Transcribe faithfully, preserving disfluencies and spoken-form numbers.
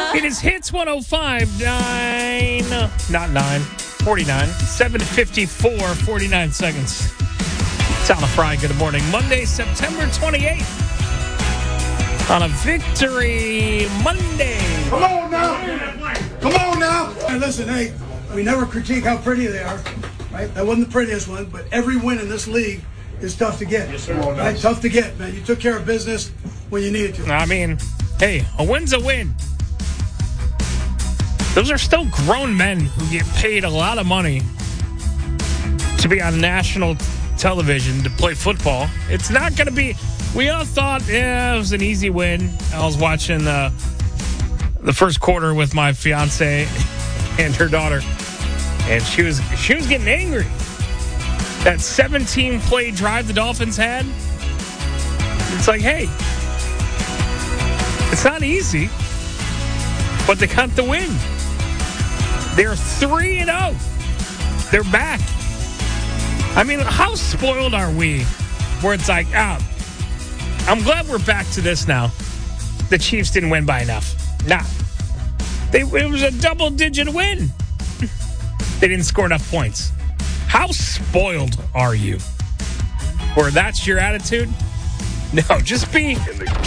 It is Hits one oh five, nine, not nine, forty-nine, seven fifty-four, forty-nine seconds. It's on a Friday. Good morning. Monday, September twenty-eighth. On a Victory Monday. Come on now. Come on now. Hey, listen, hey, we never critique how pretty they are, right? That wasn't the prettiest one, but every win in this league is tough to get. Yes, sir. Right? Tough to get, man. You took care of business when you needed to. I mean, hey, a win's a win. Those are still grown men who get paid a lot of money to be on national t- television to play football. It's not going to be... We all thought, yeah, it was an easy win. I was watching the, the first quarter with my fiance and her daughter, and she was she was getting angry. That seventeen-play drive the Dolphins had, it's like, hey, it's not easy, but they got the win. They're three and oh. They're back. I mean, how spoiled are we where it's like, ah, I'm glad we're back to this now. The Chiefs didn't win by enough. Nah. They, it was a double-digit win. They didn't score enough points. How spoiled are you? Or that's your attitude? No, just be